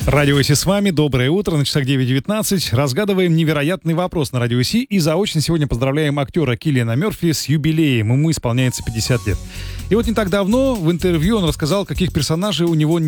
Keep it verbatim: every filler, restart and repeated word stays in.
Радио Си с вами. Доброе утро. На часах девять девятнадцать. Разгадываем невероятный вопрос на Радио Си. И заочно сегодня поздравляем актера Киллиана Мерфи с юбилеем. Ему исполняется пятьдесят лет. И вот не так давно в интервью он рассказал, каких персонажей у него